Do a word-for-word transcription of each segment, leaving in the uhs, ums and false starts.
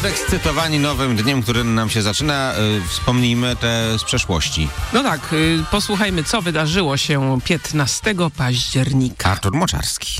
Podekscytowani nowym dniem, który nam się zaczyna, y, wspomnijmy te z przeszłości. No tak, y, posłuchajmy, co wydarzyło się piętnastego października. Artur Moczarski.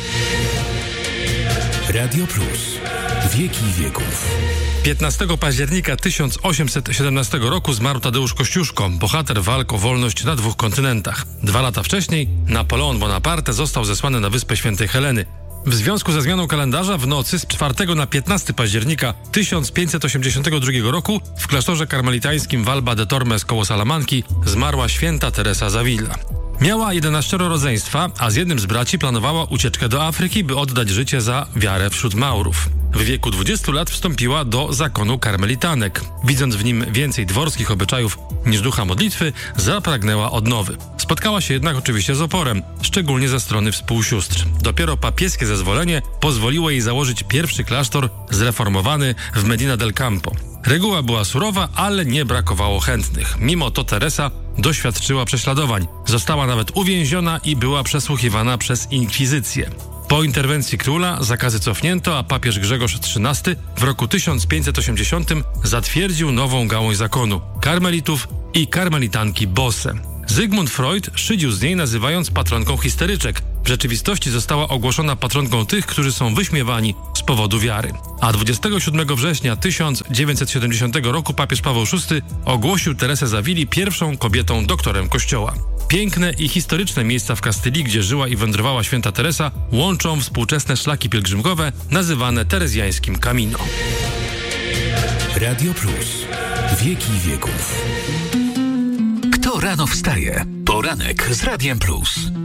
Radio Plus. Wieki wieków. piętnastego października tysiąc osiemset siedemnastego roku zmarł Tadeusz Kościuszko, bohater walk o wolność na dwóch kontynentach. Dwa lata wcześniej Napoleon Bonaparte został zesłany na Wyspę Świętej Heleny. W związku ze zmianą kalendarza w nocy z czwartego na piętnastego października tysiąc pięćset osiemdziesiątego drugiego roku w klasztorze karmelitańskim Valba de Tormes koło Salamanki zmarła święta Teresa z Avila. Miała jedenaścioro rodzeństwa, a z jednym z braci planowała ucieczkę do Afryki, by oddać życie za wiarę wśród Maurów. W wieku dwudziestu lat wstąpiła do zakonu karmelitanek. Widząc w nim więcej dworskich obyczajów niż ducha modlitwy, zapragnęła odnowy. Spotkała się jednak oczywiście z oporem, szczególnie ze strony współsióstr. Dopiero papieskie zezwolenie pozwoliło jej założyć pierwszy klasztor zreformowany w Medina del Campo. Reguła była surowa, ale nie brakowało chętnych. Mimo to Teresa doświadczyła prześladowań. Została nawet uwięziona i była przesłuchiwana przez inkwizycję. Po interwencji króla zakazy cofnięto, a papież Grzegorz trzynasty w roku tysiąc pięćset osiemdziesiątym zatwierdził nową gałąź zakonu – karmelitów i karmelitanki Bosse. Zygmunt Freud szydził z niej, nazywając patronką histeryczek. W rzeczywistości została ogłoszona patronką tych, którzy są wyśmiewani z powodu wiary. A dwudziestego siódmego września tysiąc dziewięćset siedemdziesiątego roku papież Paweł szósty ogłosił Teresę z Avili pierwszą kobietą doktorem Kościoła. Piękne i historyczne miejsca w Kastylii, gdzie żyła i wędrowała święta Teresa, łączą współczesne szlaki pielgrzymkowe nazywane terezjańskim Camino. Radio Plus. Wieki wieków. Kto rano wstaje? Poranek z Radiem Plus.